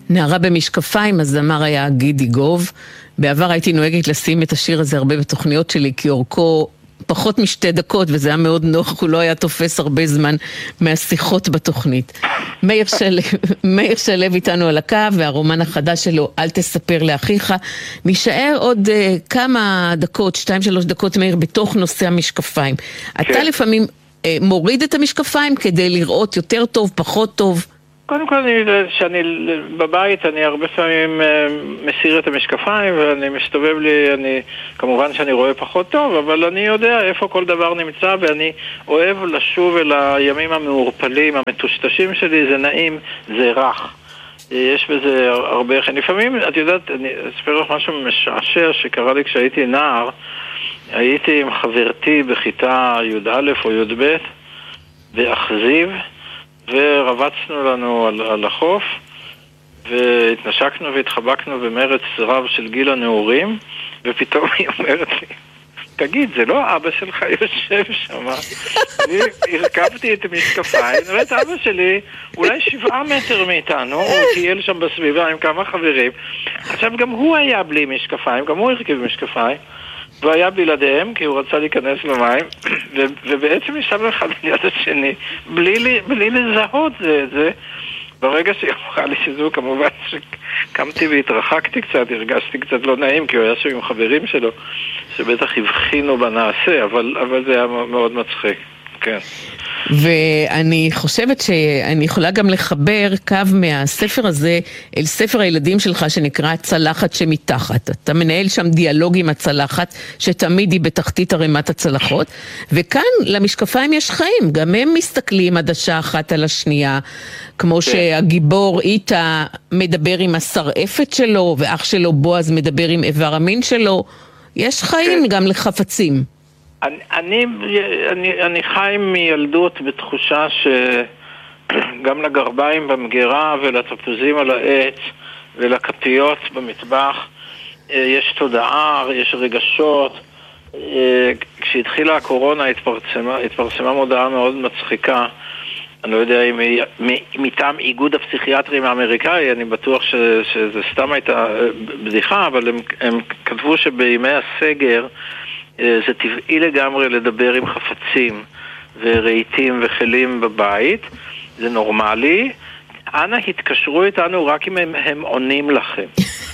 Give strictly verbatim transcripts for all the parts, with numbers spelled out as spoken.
נערה במשקפיים, הזמר היה גידי גוב. בעבר הייתי נוהגת לשים את השיר הזה הרבה בתוכניות שלי, כי אורכו פחות משתי דקות, וזה היה מאוד נוח, הוא לא היה תופס הרבה זמן מהשיחות בתוכנית. מאיר שלו, מאיר שלו איתנו על הקו, והרומן החדש שלו, אל תספר לאחיך. נשאר עוד uh, כמה דקות, שתיים שלוש דקות, מאיר, בתוך נושא המשקפיים. כן. אתה לפעמים uh, מוריד את המשקפיים כדי לראות יותר טוב, פחות טוב? קודם כל, שאני בבית, אני הרבה פעמים מסיר את המשקפיים, ואני מסתובב לי, אני, כמובן שאני רואה פחות טוב, אבל אני יודע איפה כל דבר נמצא, ואני אוהב לשוב אל הימים המעורפלים, המטושטשים שלי, זה נעים, זה רך. יש בזה הרבה, לפעמים, את יודעת, אני אספר לך משהו משעשע שקרה לי כשהייתי נער, הייתי עם חברתי בכיתה י' א' או י' ב' באכזיב, ורבצנו לנו על, על החוף, והתנשקנו והתחבקנו במרץ רב של גיל הנעורים, ופתאום היא אומרת לי, תגיד, זה לא אבא שלך יושב שם? אני הרכבתי את המשקפיים, נראית אבא שלי אולי שבעה מטר מאיתנו, הוא טייל שם בסביבה עם כמה חברים. עכשיו גם הוא היה בלי משקפיים, גם הוא הרכיב משקפיים, והוא היה בלעדיהם כי הוא רצה להיכנס למים, ובעצם ישב אחד ליד השני, בלי, בלי לזהות זה, זה. ברגע שהיא אמרה לי שזו, כמובן שקמתי והתרחקתי קצת, הרגשתי קצת לא נעים, כי הוא היה שם עם חברים שלו, שבטח הבחינו בנעשה, אבל, אבל זה היה מאוד מצחיק. כן. ואני חושבת שאני יכולה גם לחבר קו מהספר הזה אל ספר הילדים שלך שנקרא הצלחת שמתחת. אתה מנהל שם דיאלוג עם הצלחת שתמיד היא בתחתית ערימת הצלחות, וכאן למשקפיים יש חיים, גם הם מסתכלים עד השעה אחת על השנייה, כמו כן. שהגיבור איתה מדבר עם השרעפת שלו, ואח שלו בועז מדבר עם איבר המין שלו. יש חיים כן. גם לחפצים. אני, אני, אני, אני חי מילדות בתחושה שגם לגרביים במגירה ולתפוזים על העץ ולכפיות במטבח יש תודעה, יש רגשות. כשהתחילה הקורונה התפרסמה, התפרסמה מודעה מאוד מצחיקה, אני לא יודע אם היא מטעם איגוד הפסיכיאטרים האמריקאי, אני בטוח ש, שזה סתם הייתה בדיחה, אבל הם, הם כתבו שבימי הסגר זה טבעי לגמרי לדבר עם חפצים ורהיטים וכלים בבית, זה נורמלי. אנא התקשרו איתנו רק אם הם, הם עונים לכם.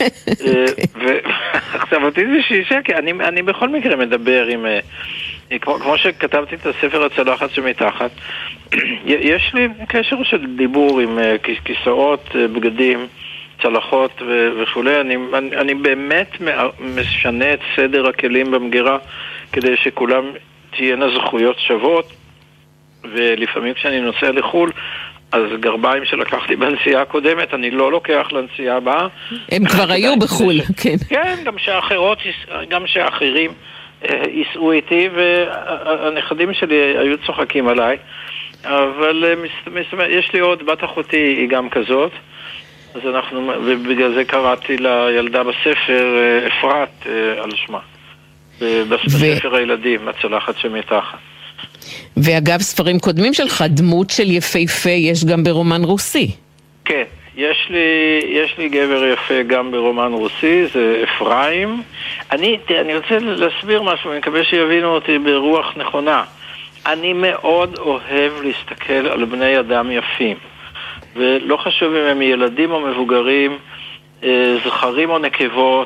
ועכשיו אותי זה שישה, כי אני, אני בכל מקרה מדבר עם, כמו, כמו שכתבתי את הספר הצלחת שמתחת, יש לי קשר של דיבור עם כיסאות, בגדים, צלחות וכולי. אני, אני, אני באמת משנה את סדר הכלים במגירה כדי שכולם תהיינה זכויות שוות, ולפעמים כשאני נוסע לחול אז גרביים שלקחתי בנסיעה הקודמת אני לא לוקח לנסיעה הבאה. הם כבר היו בחול, כן. כן, גם שאחרות, גם שאחרים ייסעו איתי, והנכדים שלי היו צוחקים עליי, אבל יש לי עוד בת אחותי, היא גם כזאת, אז אנחנו, ובגלל זה קראתי לילדה בספר אפרת על שמה, בספר הילדים, הצלחת שמתחת. ואגב, ספרים קודמים שלך, דמות של יפהפה יש גם ברומן רוסי. כן, יש לי, יש לי גבר יפה גם ברומן רוסי, זה אפרים. אני, אני רוצה להסביר משהו, אני מקווה שיבינו אותי ברוח נכונה. אני מאוד אוהב להסתכל על בני אדם יפים. ולא חשוב אם הם ילדים או מבוגרים, זכרים או נקבות.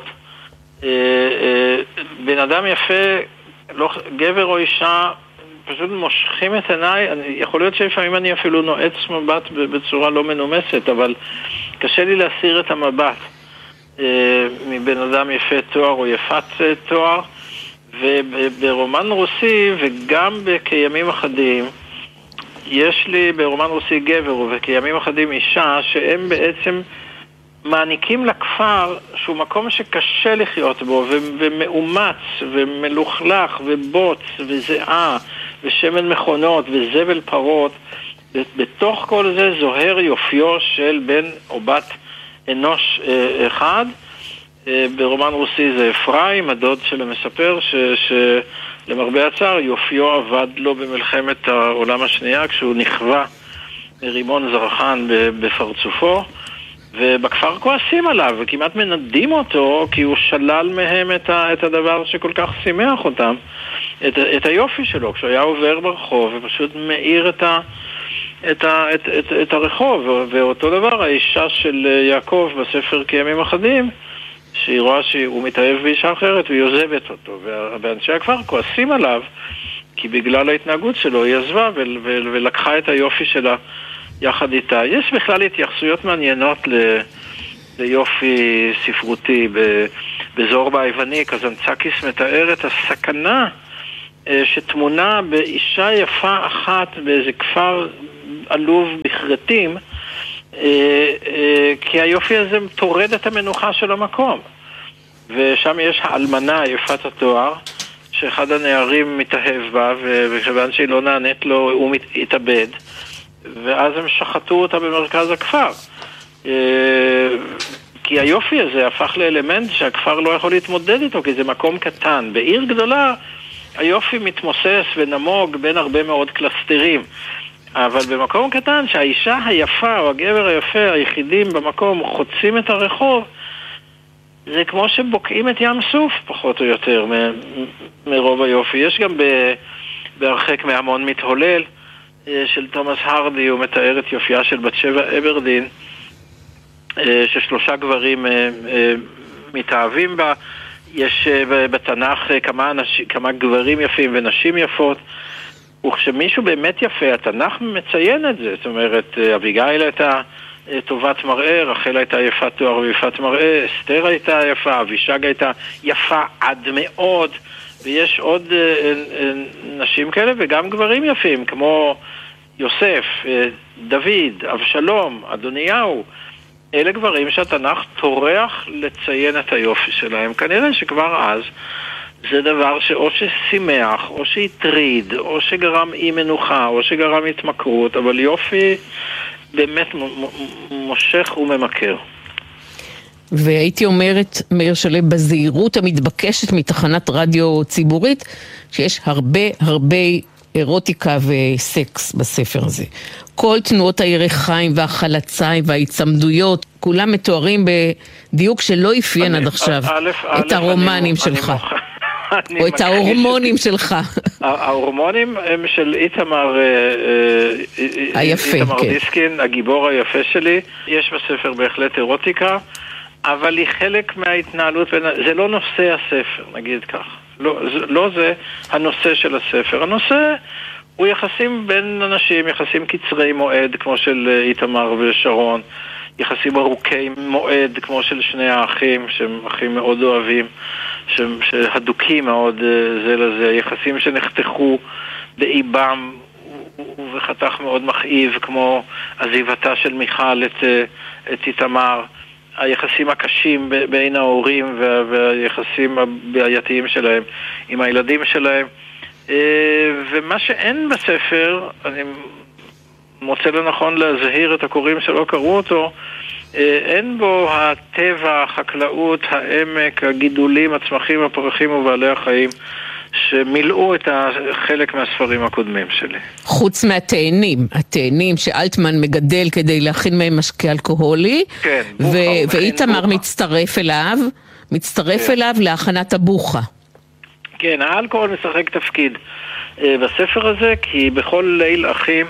בן אדם יפה, לא, גבר או אישה, פשוט מושכים את עיניי. אני, יכול להיות שלפעמים אני אפילו נועץ מבט בצורה לא מנומסת, אבל קשה לי להסיר את המבט אה, מבן אדם יפה תואר או יפת תואר. וברומן רוסי וגם בכימים אחדים, יש לי ברומן רוסי גבר וכימים אחדים אישה שהם בעצם מעניקים לכפר שהוא מקום שקשה לחיות בו ומאומץ ומלוכלך ובוץ וזיעה ושמן מכונות וזבל פרות. בתוך כל זה זוהר יופיו של בן או בת אנוש אחד. ברומן רוסי זה אפרים, הדוד של המספר, שלמרבה הצער יופיו עבד לו במלחמת העולם השנייה כשהוא נכווה מרימון זרחן בפרצופו, ובכפר כועסים עליו, וכמעט מנדים אותו, כי הוא שלל מהם את, ה, את הדבר שכל כך שימח אותם, את, את היופי שלו, כשהוא היה עובר ברחוב, ופשוט מאיר את, ה, את, ה, את, את, את הרחוב. ואותו דבר, האישה של יעקב בספר כימים אחדים, שהיא רואה שהוא מתאהב באישה אחרת, והיא עוזבת אותו, ואנשי הכפר כועסים עליו, כי בגלל ההתנהגות שלו היא עזבה ול, ול, ולקחה את היופי שלה יחד איתה. יש בכלל התייחסויות מעניינות ל, ליופי ספרותי. בזוהר היווני, קזנצקיס מתאר את הסכנה שתמונה באישה יפה אחת באיזה כפר עלוב בכרתים, כי היופי הזה תורד את המנוחה של המקום. ושם יש האלמנה יפת התואר, שאחד הנערים מתאהב בה, וכיוון שהיא לא נענית לו, הוא התאבד, ואז הם שחטו אותה במרכז הכפר. כי היופי הזה הפך לאלמנט שהכפר לא יכול להתמודד איתו, כי זה מקום קטן. בעיר גדולה היופי מתמוסס ונמוג בין הרבה מאוד קלסטרים. אבל במקום קטן שהאישה היפה או הגבר היפה היחידים במקום חוצים את הרחוב, זה כמו שבוקעים את ים סוף פחות או יותר מ- מרוב היופי. יש גם ב- בהרחק מהמון מתהולל של תומאס הרדי, הוא מתאר את יופייה של בת שבע אברדין, ששלושה גברים מתאהבים בה. יש בתנ"ך כמה, אנשים, כמה גברים יפים ונשים יפות, וכשמישהו באמת יפה, התנ"ך מציין את זה. זאת אומרת, אביגיל הייתה טובת מראה, רחל הייתה יפת תואר ויפת מראה, אסתר הייתה יפה, אבישג הייתה יפה עד מאוד, ויש עוד נשים כאלה וגם גברים יפים, כמו יוסף, דוד, אבשלום, אדוניהו. אלה גברים שהתנ"ך טורח לציין את היופי שלהם. כנראה שכבר אז זה דבר שאו ששימח, או שהטריד, או שגרם אי מנוחה, או שגרם התמכרות, אבל יופי באמת מושך וממכר. והייתי אומרת, מאיר שלו, בזהירות המתבקשת מתחנת רדיו ציבורית, שיש הרבה הרבה אירוטיקה וסקס בספר הזה. כל תנועות הירחיים והחלציים וההצמדויות, כולם מתוארים בדיוק שלא אפיין עד עכשיו את הרומנים שלך. או את ההורמונים שלך. ההורמונים הם של איתמר דיסקין, הגיבור היפה שלי. יש בספר בהחלט אירוטיקה, אבל היא חלק מההתנהלות, זה לא נושא הספר, נגיד כך. לא, לא זה הנושא של הספר. הנושא הוא יחסים בין אנשים, יחסים קצרי מועד, כמו של איתמר ושרון, יחסים ארוכי מועד, כמו של שני האחים, שהם אחים מאוד אוהבים, שהדוקים מאוד זה לזה, יחסים שנחתכו באיבם ובחתך מאוד מכאיב, כמו עזיבתה של מיכל את, את איתמר, היחסים הקשים בין ההורים והיחסים הבעייתיים שלהם עם הילדים שלהם. ומה שאין בספר, אני מוצא לנכון להזהיר את הקוראים שלא קראו אותו, אין בו הטבע, החקלאות, העמק, הגידולים, הצמחים, הפרחים ובעלי החיים שמילאו את חלק מהספרים הקודמים שלי. חוץ מהתאנים, התאנים שאלטמן מגדל כדי להכין מהם משקה אלכוהולי, כן, ו- ואיתמר מצטרף אליו, מצטרף כן. אליו להכנת הבוכה. כן, האלכוהול משחק תפקיד בספר הזה, כי בכל ליל אחים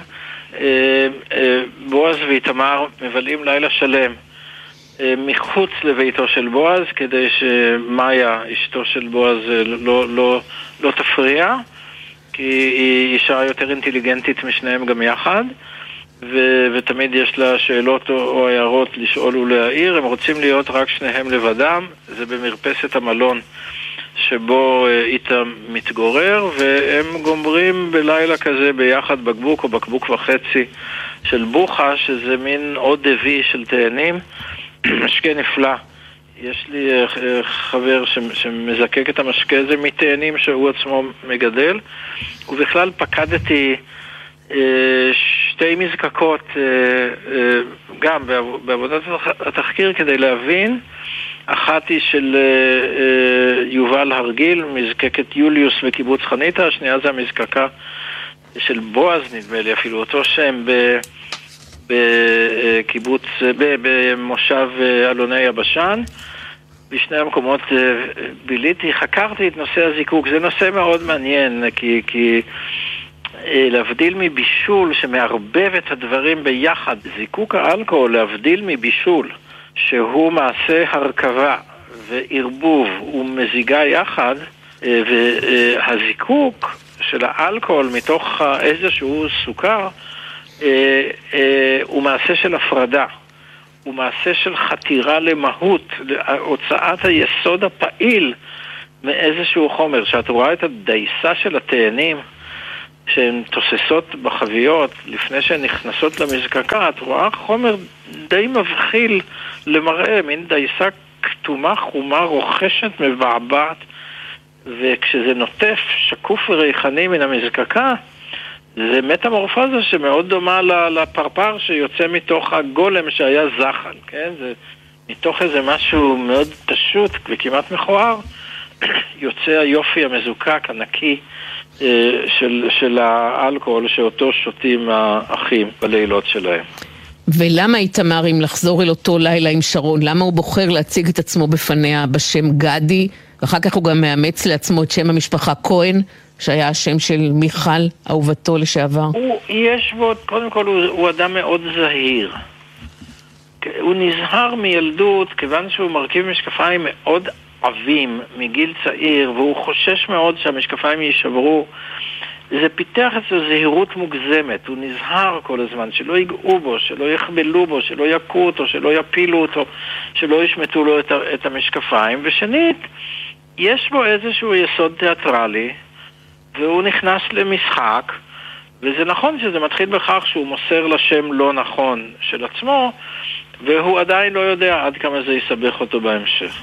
בועז ואיתמר מבלים לילה שלם מחוץ לביתו של בועז, כדי שמאיה, אשתו של בועז, לא, לא, לא תפריע, כי היא אישה יותר אינטליגנטית משניהם גם יחד, ו- ותמיד יש לה שאלות או, או הערות לשאול ולהעיר. הם רוצים להיות רק שניהם לבדם, זה במרפסת המלון שבו איתה מתגורר, והם גומרים בלילה כזה ביחד בקבוק או בקבוק וחצי של בוכה, שזה מין עוד דבי של תאנים, משקה נפלא. יש לי חבר שמזקק את המשקה הזה מתאנים שהוא עצמו מגדל, ובכלל פקדתי שתי מזקקות גם בעבודת התחקיר כדי להבין. אחת היא של יובל הרגיל, מזקקת יוליוס בקיבוץ חניתה, השנייה זה המזקקה של בועז, נדמה לי אפילו אותו שם, בקיבוץ, במושב אלוני יבשן. בשני המקומות ביליתי, חקרתי את נושא הזיקוק. זה נושא מאוד מעניין, כי, כי להבדיל מבישול שמערבב את הדברים ביחד, זיקוק האלכוהול להבדיל מבישול שהוא מעשה הרכבה וערבוב ומזיגה יחד, והזיקוק של האלכוהול מתוך איזשהו סוכר הוא מעשה של הפרדה, הוא מעשה של חתירה למהות, הוצאת היסוד הפעיל מאיזשהו חומר. שאת רואה את הדייסה של התאנים שהן תוססות בחביות לפני שהן נכנסות למזקקה, את רואה חומר די מבחיל למראה, מין דייסה כתומה, חומה, רוכשת, מבעבעת, וכשזה נוטף שקוף וריחני מן המזקקה, זה מטמורפוזה שמאוד דומה לפרפר שיוצא מתוך הגולם שהיה זחל, כן? זה מתוך איזה משהו מאוד פשוט וכמעט מכוער, יוצא היופי המזוקק, הנקי של, של האלכוהול שאותו שותים האחים בלילות שלהם. ולמה איתמר, אם לחזור אל אותו לילה עם שרון, למה הוא בוחר להציג את עצמו בפניה בשם גדי, ואחר כך הוא גם מאמץ לעצמו את שם המשפחה כהן, שהיה השם של מיכל, אהובתו לשעבר? הוא, יש בו, קודם כל הוא, הוא אדם מאוד זהיר. הוא נזהר מילדות, כיוון שהוא מרכיב משקפיים מאוד עבים מגיל צעיר, והוא חושש מאוד שהמשקפיים יישברו. זה פיתח אצלו זהירות מוגזמת. הוא נזהר כל הזמן שלא ייגעו בו, שלא יחבלו בו, שלא יכו אותו, שלא יפילו אותו, שלא ישמטו לו את, את המשקפיים. ושנית, יש בו איזשהו יסוד תיאטרלי, והוא נכנס למשחק, וזה נכון שזה מתחיל בכך שהוא מוסר לשם לא נכון של עצמו, והוא עדיין לא יודע עד כמה זה יסבך אותו בהמשך.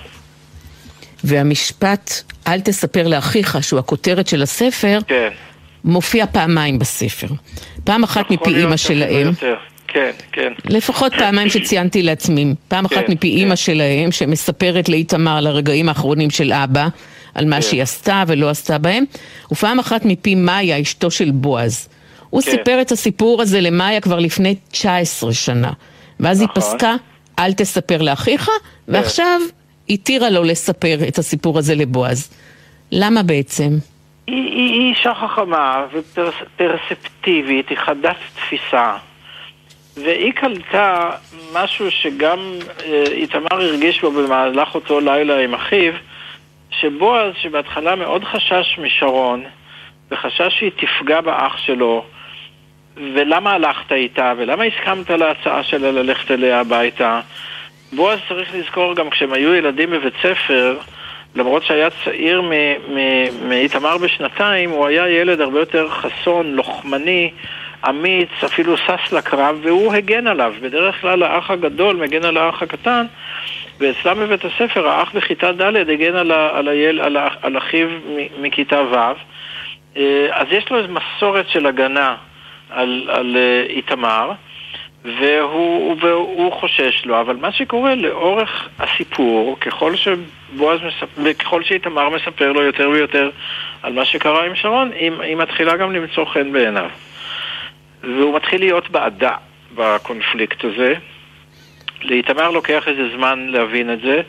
והמשפט, אל תספר לאחיך, שהוא הכותרת של הספר, כן. מופיע פעמיים בספר. פעם אחת מפי אמא שלהם. כן, כן. לפחות פעמיים שציינתי לעצמי. פעם אחת מפי אמא שלהם, שמספרת לאיתמר על הרגעים האחרונים של אבא, על מה שהיא עשתה ולא עשתה בהם, ופעם אחת מפי מאיה, אשתו של בועז. הוא סיפר את הסיפור הזה למאיה כבר לפני תשע עשרה שנה. ואז היא פסקה, אל תספר לאחיך, ועכשיו התירה לו לספר את הסיפור הזה לבועז. למה בעצם? היא, היא, היא אישה חכמה ופרספטיבית, היא חדת תפיסה, והיא קלטה משהו שגם אה, איתמר הרגיש בו במהלך אותו לילה עם אחיו, שבועז שבהתחלה מאוד חשש משרון, וחשש שהיא תפגע באח שלו, ולמה הלכת איתה, ולמה הסכמת להצעה שלה ללכת אליה הביתה. בועז צריך לזכור גם כשהם היו ילדים בבית ספר, למרות שהיה צעיר מאיתמר בשנתיים, הוא היה ילד הרבה יותר חסון, לוחמני, אמיץ, אפילו סס לקרב, והוא הגן עליו. בדרך כלל האח הגדול מגן על האח הקטן, ואצלם בבית הספר האח בכיתה ד' הגן על, על, היל, על, על אחיו מכיתה ו'. אז יש לו איזו מסורת של הגנה על, על איתמר, והוא, והוא חושש לו. אבל מה שקורה לאורך הסיפור, ככל שבועז מספר, ככל שאיתמר מספר לו יותר ויותר על מה שקרה עם שרון, היא, היא מתחילה גם למצוא חן בעיניו. והוא מתחיל להיות בעדה בקונפליקט הזה. לאיתמר לוקח איזה זמן להבין את זה,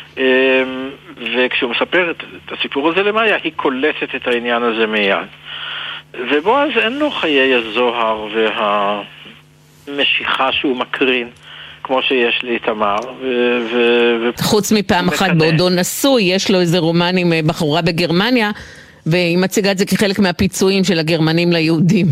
וכשהוא מספר את הסיפור הזה למאיה, היא קולטת את העניין הזה מיד. ובועז אין לו חיי הזוהר והמשיכה שהוא מקרין, כמו שיש לאיתמר. חוץ מפעם אחת בעודו נשוי, יש לו איזה רומן עם בחורה בגרמניה, והיא מציגה את זה כחלק מהפיצויים של הגרמנים ליהודים.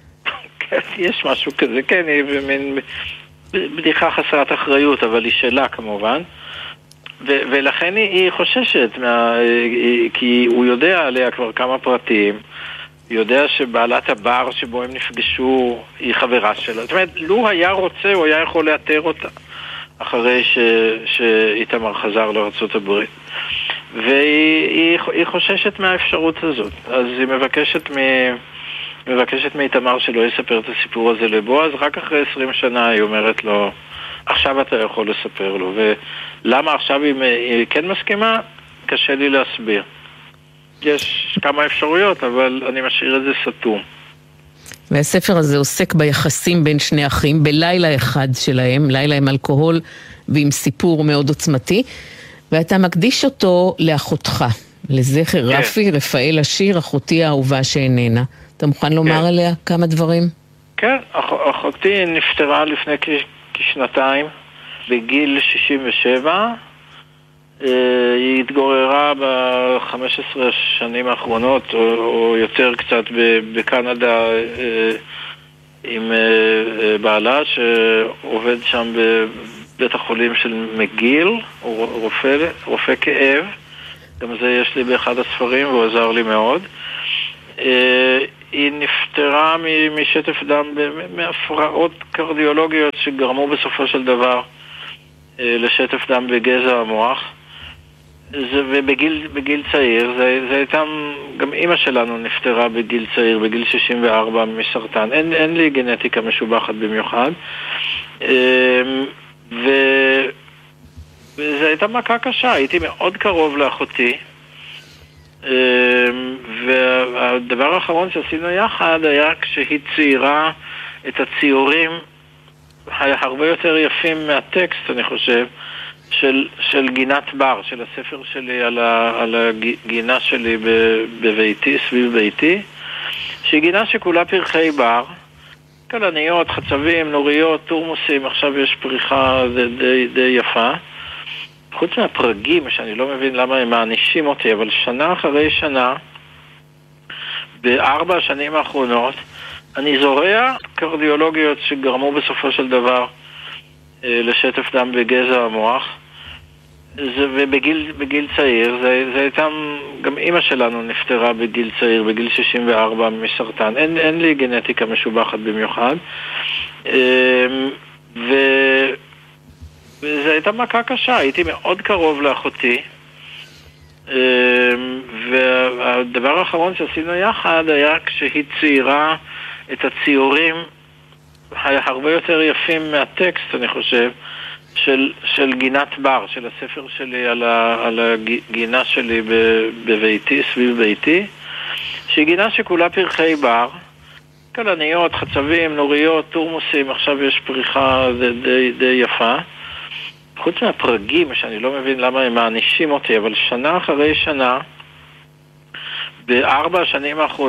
יש משהו כזה, כן, היא במין בדיחה חסרת אחריות, אבל היא שלה כמובן. ו- ולכן היא, היא חוששת, מה, היא, כי הוא יודע עליה כבר כמה פרטים, הוא יודע שבעלת הבר שבו הם נפגשו היא חברה שלה. זאת אומרת, לו היה רוצה, הוא היה יכול לאתר אותה, אחרי ש- שאיתמר חזר לארצות הברית. והיא היא, היא חוששת מהאפשרות הזאת. אז היא מבקשת מ... מבקשת מאיתמר שלא יספר את הסיפור הזה לבועז, רק אחרי עשרים שנה היא אומרת לו, עכשיו אתה יכול לספר לו. ולמה עכשיו היא, היא כן מסכימה? קשה לי להסביר. יש כמה אפשרויות, אבל אני משאיר את זה סתום. והספר הזה עוסק ביחסים בין שני אחים, בלילה אחד שלהם, לילה עם אלכוהול ועם סיפור מאוד עוצמתי, ואתה מקדיש אותו לאחותך, לזכר כן. רפי, רפאל השיר, אחותי האהובה שאיננה. אתה מוכן לומר כן. עליה כמה דברים? כן, אח, אחותי נפטרה לפני כ, כשנתיים, בגיל שישים ושבע. היא התגוררה ב-חמש עשרה שנים האחרונות, או, או יותר קצת, בקנדה עם בעלה שעובד שם בבית החולים של מגיל, הוא רופא, רופא כאב. גם זה יש לי באחד הספרים והוא עזר לי מאוד. היא נפטרה משטף דם, מהפרעות קרדיולוגיות שגרמו בסופו של דבר לשטף דם בגזע המוח. זה, ובגיל בגיל צעיר, זה, זה הייתה, גם אמא שלנו נפטרה בגיל צעיר, בגיל שישים וארבע מסרטן. אין, אין לי גנטיקה משובחת במיוחד. ו... וזה הייתה מכה קשה, הייתי מאוד קרוב לאחותי. והדבר האחרון שעשינו יחד היה כשהיא ציירה את הציורים הרבה יותר יפים מהטקסט, אני חושב, של, של גינת בר, של הספר שלי על, ה, על הגינה שלי בביתי, סביב ביתי, שהיא גינה שכולה פרחי בר, כלניות, חצבים, נוריות, תורמוסים, עכשיו יש פריחה די, די, די יפה. חוץ מהפרגים, שאני לא מבין למה הם מענישים אותי, אבל שנה אחרי שנה, בארבע השנים האחרונות, אני זורע קרדיולוגיות שגרמו בסופו של דבר לשטף דם בגזע המוח. זה, ובגיל בגיל צעיר, זה, זה הייתה, גם אמא שלנו נפטרה בגיל צעיר, בגיל שישים וארבע מסרטן. אין, אין לי גנטיקה משובחת במיוחד. ו... וזו הייתה מכה קשה, הייתי מאוד קרוב לאחותי. והדבר האחרון שעשינו יחד היה כשהיא ציירה את הציורים הרבה יותר יפים מהטקסט, אני חושב, של, של גינת בר, של הספר שלי על, ה, על הגינה שלי בביתי, סביב ביתי, שהיא גינה שכולה פרחי בר, כלניות, חצבים, נוריות, תורמוסים, עכשיו יש פריחה די, די, די יפה. חוץ מהפרגים, שאני לא מבין למה הם מענישים אותי, אבל שנה אחרי שנה, בארבע השנים האחרונות,